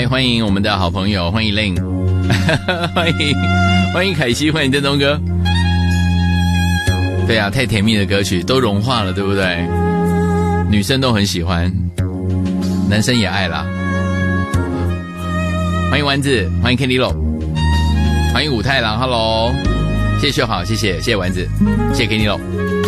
欢迎我们的好朋友，欢迎 Lin 欢迎凯西，欢迎振东哥。对啊，太甜蜜的歌曲都融化了，对不对？女生都很喜欢，男生也爱啦。欢迎丸子，欢迎 Candy Lo， 欢迎武太郎 ，Hello， 谢谢秀好，谢谢丸子，谢谢 Candy Lo。